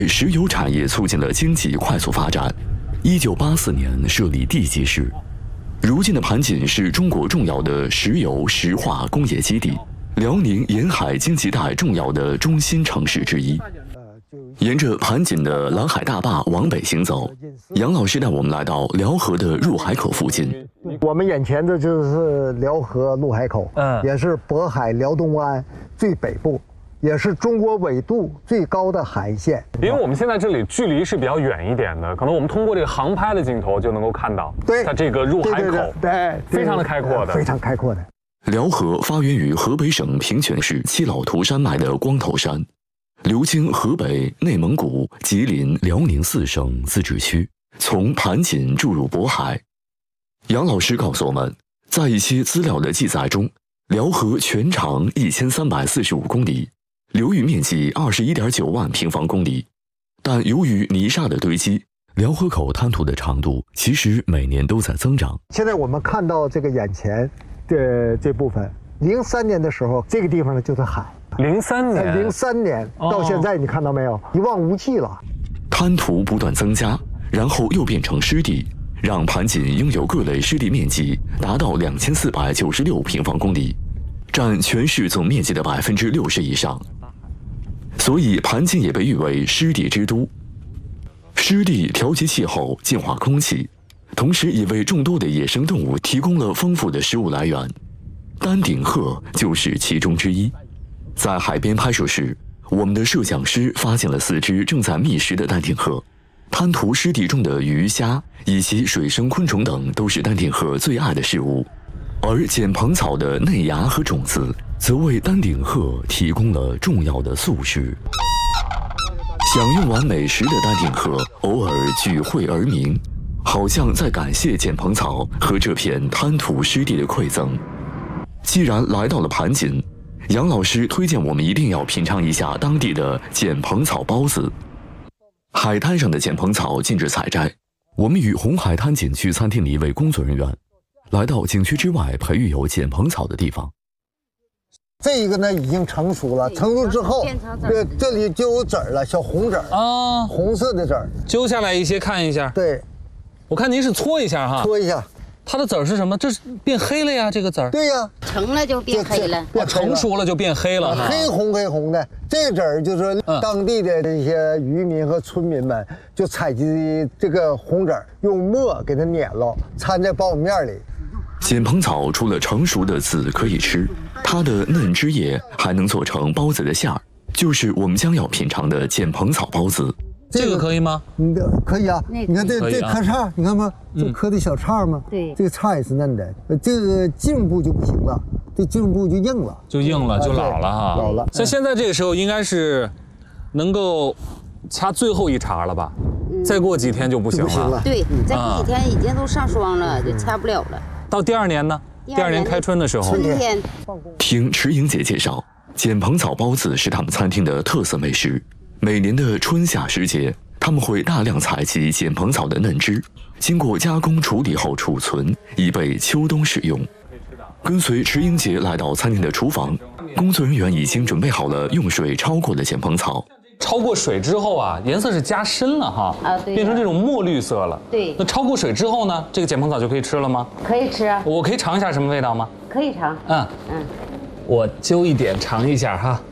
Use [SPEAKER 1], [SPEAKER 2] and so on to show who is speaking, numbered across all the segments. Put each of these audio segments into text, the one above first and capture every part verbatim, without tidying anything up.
[SPEAKER 1] 石油产业促进了经济快速发展。一九八四年设立地级市。如今的盘锦是中国重要的石油石化工业基地，辽宁沿海经济带重要的中心城市之一。沿着盘锦的蓝海大坝往北行走，杨老师带我们来到辽河的入海口附近。
[SPEAKER 2] 我们眼前的就是辽河入海口，嗯，也是渤海辽东湾最北部，也是中国纬度最高的海岸线。
[SPEAKER 3] 因为我们现在这里距离是比较远一点的，可能我们通过这个航拍的镜头就能够看到，
[SPEAKER 2] 对，
[SPEAKER 3] 它这个入海口，
[SPEAKER 2] 对，对对
[SPEAKER 3] 非常的开阔的，
[SPEAKER 2] 非常开阔的。
[SPEAKER 1] 辽河发源于河北省平泉市七老图山脉的光头山，流经河北、内蒙古、吉林、辽宁四省自治区，从盘锦注入渤海。杨老师告诉我们，在一些资料的记载中，辽河全长一千三百四十五公里，流域面积二十一点九万平方公里，但由于泥沙的堆积，辽河口滩涂的长度其实每年都在增长。
[SPEAKER 2] 现在我们看到这个眼前的这部分，零三年的时候，这个地方呢就是海。
[SPEAKER 3] 零三年，
[SPEAKER 2] 零三年到现在，你看到没有？一望无际了。
[SPEAKER 1] 滩涂不断增加，然后又变成湿地，让盘锦拥有各类湿地面积达到两千四百九十六平方公里，占全市总面积的百分之六十以上。所以盘锦也被誉为湿地之都。湿地调节气候、净化空气，同时也为众多的野生动物提供了丰富的食物来源。丹顶鹤就是其中之一。在海边拍摄时，我们的摄像师发现了四只正在觅食的丹顶鹤。滩涂湿地中的鱼虾以及水生昆虫等都是丹顶鹤最爱的食物，而碱蓬草的内芽和种子则为丹顶鹤提供了重要的素食。享用完美食的丹顶鹤偶尔聚会而鸣，好像在感谢碱蓬草和这片滩涂湿地的馈赠。既然来到了盘锦，杨老师推荐我们一定要品尝一下当地的碱蓬草包子。海滩上的碱蓬草禁止采摘，我们与红海滩景区餐厅的一位工作人员来到景区之外培育有碱蓬草的地方。
[SPEAKER 2] 这一个呢已经成熟了，成熟之后，对，这里就有籽儿了，小红籽儿啊，红色的籽儿，
[SPEAKER 4] 揪下来一些看一下。
[SPEAKER 2] 对，
[SPEAKER 4] 我看您是搓一下哈，
[SPEAKER 2] 搓一下。
[SPEAKER 4] 它的籽儿是什么？这是变黑了呀，这个籽儿。
[SPEAKER 2] 对呀，
[SPEAKER 5] 成了就变黑了。
[SPEAKER 4] 哦，成熟了就变黑了，
[SPEAKER 2] 黑红黑红的。这籽儿就是当地的这些渔民和村民们就采集这个红籽儿，用磨给它碾了，掺在苞米面里。
[SPEAKER 1] 碱蓬草除了成熟的籽可以吃，它的嫩枝叶还能做成包子的馅儿，就是我们将要品尝的碱蓬草包子。
[SPEAKER 4] 这个可以吗？
[SPEAKER 2] 你的可以啊，你看这这咔嚓，你看吗？这磕的小叉吗？
[SPEAKER 5] 对，
[SPEAKER 2] 这个叉也是嫩的，这个茎部就不行了，这茎部就硬了，
[SPEAKER 4] 就硬了，就老了哈。
[SPEAKER 2] 老了。
[SPEAKER 4] 像现在这个时候应该是能够掐最后一茬了吧？再过几天就不行了。
[SPEAKER 5] 对，再过几天已经都上霜了，就掐不了了。
[SPEAKER 4] 到第二年呢？第二年开春的时候，
[SPEAKER 5] 春天。
[SPEAKER 1] 听池莹姐介绍，碱蓬草包子是他们餐厅的特色美食。每年的春夏时节，他们会大量采集碱蓬草的嫩枝，经过加工处理后储存，以备秋冬使用。跟随池英杰来到餐厅的厨房，工作人员已经准备好了用水焯过的碱蓬草。
[SPEAKER 4] 焯过水之后啊，颜色是加深了哈，
[SPEAKER 5] 啊，对，
[SPEAKER 4] 变成这种墨绿色了。
[SPEAKER 5] 对，
[SPEAKER 4] 那焯过水之后呢，这个碱蓬草就可以吃了吗？
[SPEAKER 5] 可以吃啊。
[SPEAKER 4] 我可以尝一下什么味道吗？
[SPEAKER 5] 可以尝。
[SPEAKER 4] 嗯嗯，我揪一点尝一下哈。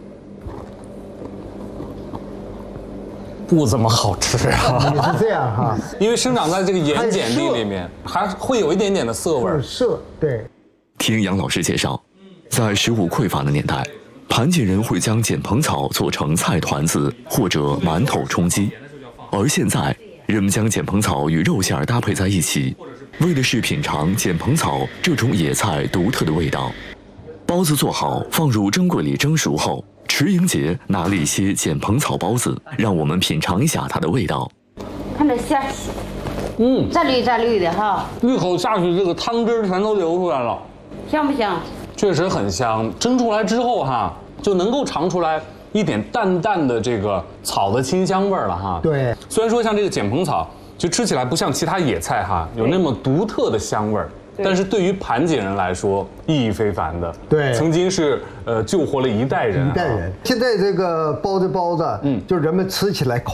[SPEAKER 4] 不怎么好吃啊！
[SPEAKER 2] 也是这样哈，
[SPEAKER 4] 因为生长在这个盐碱地里面，还会有一点点的涩味。
[SPEAKER 2] 涩，对。
[SPEAKER 1] 听杨老师介绍，在食物匮乏的年代，盘锦人会将碱蓬草做成菜团子或者馒头充饥，而现在人们将碱蓬草与肉馅搭配在一起，为的是品尝碱蓬草这种野菜独特的味道。包子做好，放入蒸柜里蒸熟后，池莹姐拿了一些碱蓬草包子，让我们品尝一下它的味道。
[SPEAKER 5] 看这馅，嗯，蘸绿蘸绿的哈，
[SPEAKER 4] 一口下去，这个汤汁全都流出来了，
[SPEAKER 5] 香不香？
[SPEAKER 4] 确实很香。蒸出来之后哈，就能够尝出来一点淡淡的这个草的清香味儿了哈。
[SPEAKER 2] 对，
[SPEAKER 4] 虽然说像这个碱蓬草，就吃起来不像其他野菜哈有那么独特的香味儿。但是对于盘锦人来说，意义非凡的。
[SPEAKER 2] 对，
[SPEAKER 4] 曾经是呃救活了一代人。
[SPEAKER 2] 一代人。现在这个包子包子，嗯，就人们吃起来口